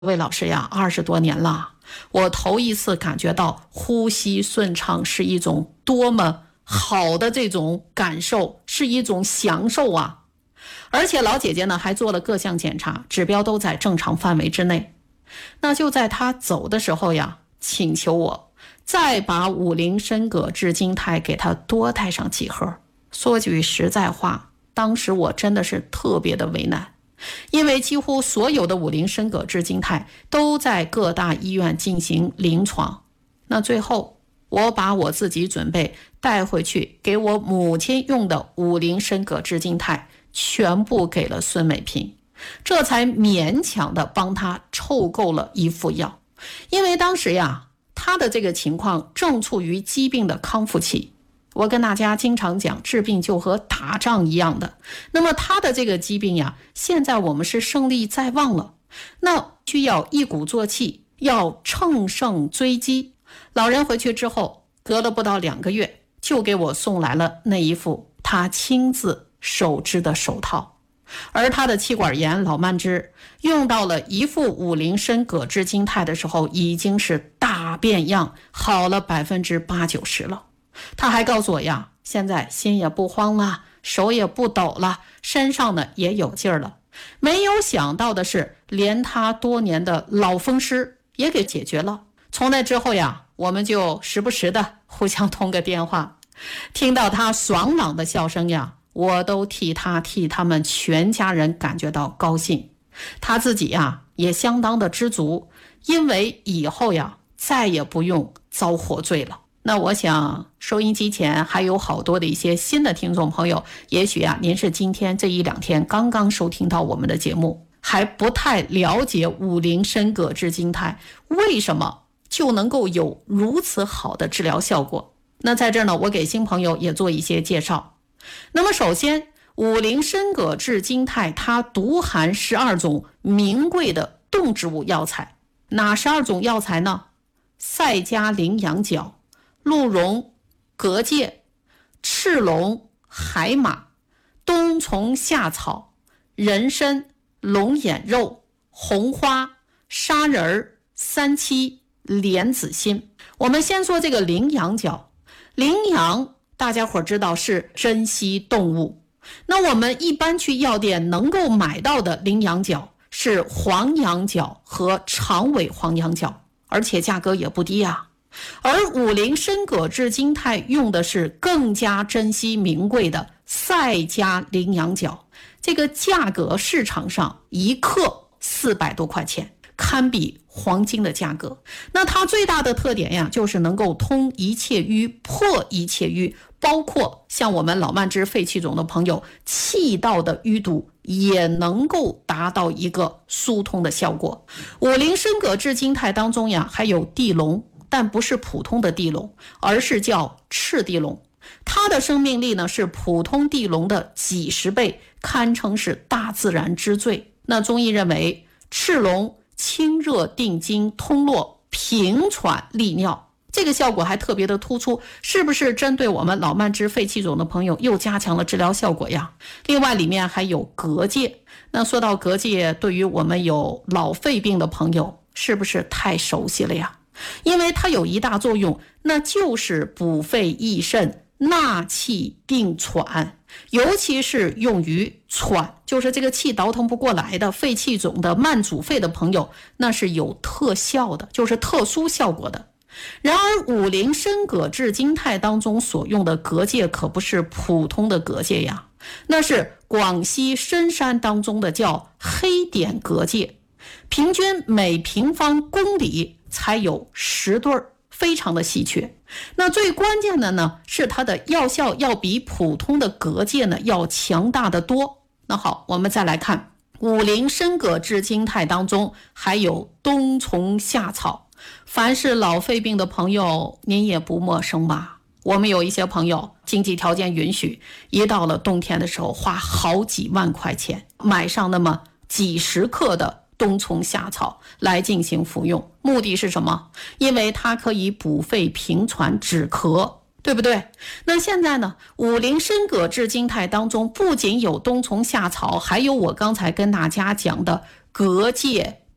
魏老师呀，20多年了，我头一次感觉到呼吸顺畅是一种多么好的这种感受，是一种享受啊！而且老姐姐呢还做了各项检查，指标都在正常范围之内。那就在她走的时候呀，请求我再把50参葛制金肽给她多带上几盒。说句实在话，当时我真的是特别的为难。因为几乎所有的50参葛制金肽都在各大医院进行临床，那最后我把我自己准备带回去给我母亲用的50参葛制金肽全部给了孙美萍，这才勉强的帮她凑够了一副药。因为当时呀，她的这个情况正处于疾病的康复期。我跟大家经常讲，治病就和打仗一样的。那么他的这个疾病呀，现在我们是胜利在望了，那需要一鼓作气，要乘胜追击。老人回去之后，隔了不到2个月，就给我送来了那一副他亲自手织的手套。而他的气管炎老慢支用到了一副50参葛制金肽的时候，已经是大变样，好了80%-90%了。他还告诉我呀，现在心也不慌了，手也不抖了，身上呢也有劲儿了。没有想到的是，连他多年的老风湿也给解决了。从那之后呀，我们就时不时的互相通个电话，听到他爽朗的笑声呀，我都替他们全家人感觉到高兴。他自己呀也相当的知足，因为以后呀再也不用遭活罪了。那我想收音机前还有好多的一些新的听众朋友，也许啊您是今天这1-2天刚刚收听到我们的节目，还不太了解50参葛制金肽为什么就能够有如此好的治疗效果。那在这儿呢，我给新朋友也做一些介绍。那么首先50参葛制金肽它独含12种名贵的动植物药材。哪12种药材呢？赛加羚羊角、鹿茸、蛤蚧、赤龙、海马、冬虫夏草、人参、龙眼肉、红花、砂仁、三七、莲子心。我们先说这个羚羊角。羚羊大家伙知道是珍稀动物，那我们一般去药店能够买到的羚羊角是黄羊角和长尾黄羊角，而且价格也不低啊。而50参葛制金肽用的是更加珍稀名贵的赛加羚羊角，这个价格市场上1克400多块钱，堪比黄金的价格。那它最大的特点呀，就是能够通一切瘀、破一切瘀，包括像我们老慢支、肺气肿的朋友，气道的淤堵也能够达到一个疏通的效果。50参葛制金肽当中呀，还有地龙，但不是普通的地龙，而是叫赤地龙。它的生命力呢是普通地龙的几十倍，堪称是大自然之最。那中医认为，赤龙清热定惊、通络、平喘利尿，这个效果还特别的突出，是不是针对我们老慢支、肺气肿的朋友又加强了治疗效果呀？另外里面还有蛤蚧。那说到蛤蚧，对于我们有老肺病的朋友是不是太熟悉了呀？因为它有一大作用，那就是补肺益肾、纳气定喘，尤其是用于喘，就是这个气倒腾不过来的肺气肿的慢阻肺的朋友，那是有特效的，就是特殊效果的。然而50参葛制金肽当中所用的蛤蚧可不是普通的蛤蚧呀，那是广西深山当中的叫黑点蛤蚧，平均每平方公里才有10对，非常的稀缺。那最关键的呢，是它的药效要比普通的蛤蚧呢要强大的多。那好，我们再来看50参葛制金肽当中还有冬虫夏草。凡是老肺病的朋友，您也不陌生吧？我们有一些朋友经济条件允许，一到了冬天的时候，花好几万块钱买上那么几十克的冬虫夏草来进行服用，目的是什么？因为它可以补肺平喘止咳，对不对？那现在呢，50参葛制金肽当中不仅有冬虫夏草，还有我刚才跟大家讲的蛤蚧、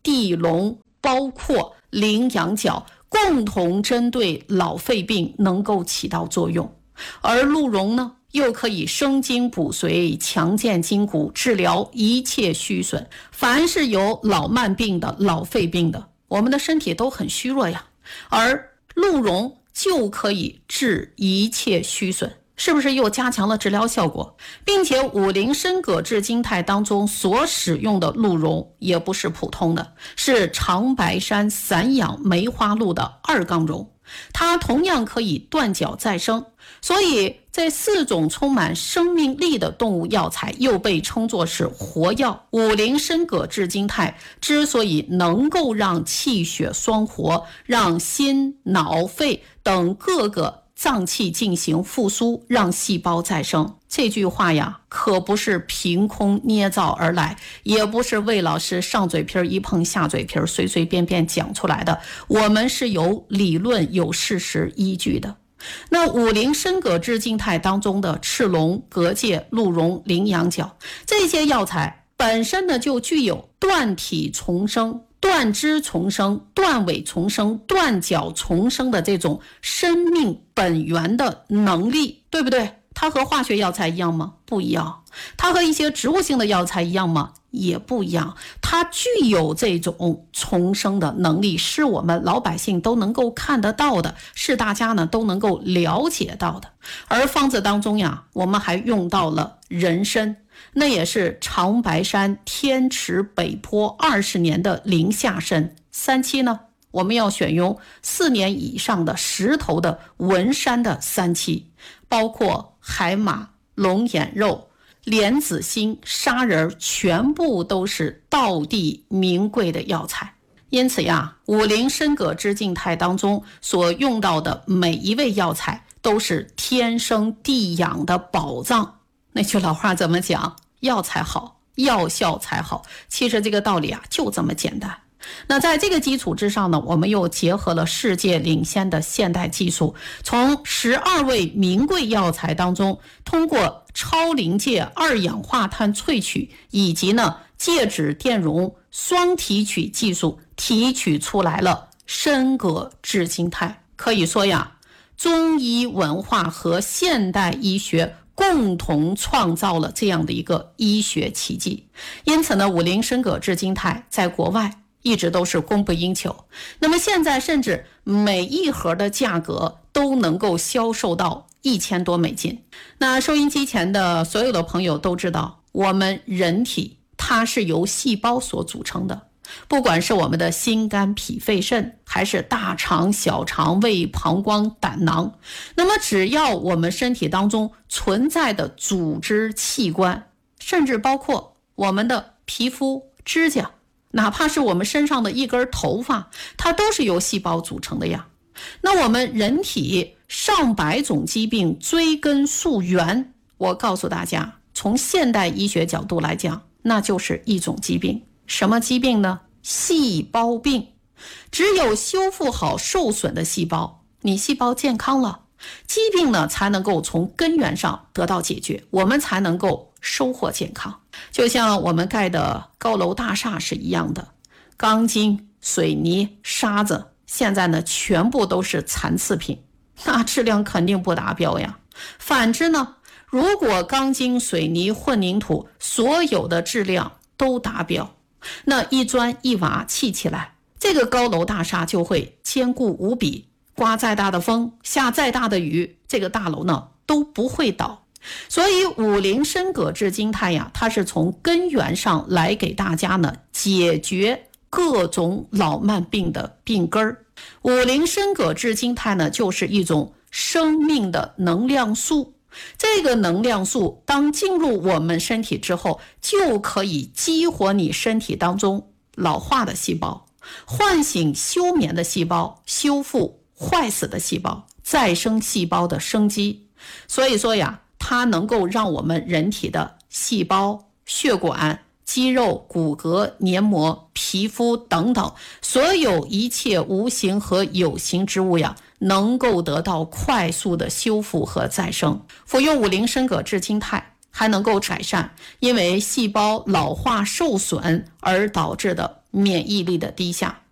地龙、包括羚羊角共同针对老肺病能够起到作用。而鹿茸呢，又可以生津补髓，强健筋骨，治疗一切虚损。凡是有老慢病的、老肺病的，我们的身体都很虚弱呀，而鹿茸就可以治一切虚损，是不是又加强了治疗效果？并且五苓参葛制金肽当中所使用的鹿茸也不是普通的，是长白山散养梅花鹿的2杠茸，它同样可以断脚再生。所以这4种充满生命力的动物药材又被称作是活药。五苓参葛制金肽之所以能够让气血双活，让心、脑、肺等各个脏器进行复苏，让细胞再生，这句话呀，可不是凭空捏造而来，也不是魏老师上嘴皮一碰下嘴皮随随便便讲出来的，我们是有理论有事实依据的。那五苓参葛制金肽当中的赤龙、蛤蚧、鹿茸、羚羊角这些药材本身呢，就具有断体重生、断肢重生、断尾重生、断脚重生的这种生命本源的能力，对不对？它和化学药材一样吗？不一样。它和一些植物性的药材一样吗？也不一样。它具有这种重生的能力，是我们老百姓都能够看得到的，是大家呢都能够了解到的。而方子当中呀，我们还用到了人参，那也是长白山天池北坡20年的林下参。3期呢，我们要选用4年以上的石头的文山的3期，包括海马、龙眼肉、莲子心、砂仁，全部都是道地名贵的药材。因此呀，五苓参葛制金肽当中所用到的每一味药材都是天生地养的宝藏。那句老话怎么讲？药材好，药效才好。其实这个道理啊，就这么简单。那在这个基础之上呢，我们又结合了世界领先的现代技术，从12味名贵药材当中，通过超临界2氧化碳萃取以及呢介质电容双提取技术，提取出来了参葛制金肽。可以说呀，中医文化和现代医学共同创造了这样的一个医学奇迹。因此呢，五苓参葛制金肽在国外一直都是供不应求，那么现在甚至每一盒的价格都能够销售到1000多美金。那收音机前的所有的朋友都知道，我们人体它是由细胞所组成的，不管是我们的心肝脾肺肾，还是大肠、小肠、胃、膀胱、胆囊，那么只要我们身体当中存在的组织器官，甚至包括我们的皮肤、指甲，哪怕是我们身上的一根头发，它都是由细胞组成的呀。那我们人体上百种疾病追根溯源，我告诉大家，从现代医学角度来讲，那就是一种疾病。什么疾病呢？细胞病。只有修复好受损的细胞，你细胞健康了，疾病呢才能够从根源上得到解决，我们才能够收获健康。就像我们盖的高楼大厦是一样的，钢筋、水泥、沙子现在呢全部都是残次品，那质量肯定不达标呀。反之呢，如果钢筋、水泥、混凝土所有的质量都达标，那一砖一瓦砌起来，这个高楼大厦就会坚固无比，刮再大的风，下再大的雨，这个大楼呢都不会倒。所以五苓参葛制金肽呀，它是从根源上来给大家呢解决各种老慢病的病根儿。五苓参葛制金肽呢，就是一种生命的能量素。这个能量素当进入我们身体之后，就可以激活你身体当中老化的细胞，唤醒休眠的细胞，修复坏死的细胞，再生细胞的生机。所以说呀，它能够让我们人体的细胞、血管、肌肉、骨骼、黏膜、皮肤等等，所有一切无形和有形之物呀，能够得到快速的修复和再生。服用五苓参葛制金肽还能够改善因为细胞老化受损而导致的免疫力的低下。